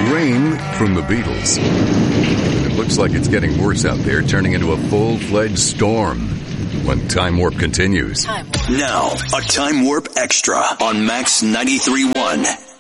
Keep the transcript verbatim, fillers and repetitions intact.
Rain from the Beatles. It looks like it's getting worse out there, turning into a full-fledged storm when Time Warp continues. Now, a Time Warp Extra on Max ninety-three point one.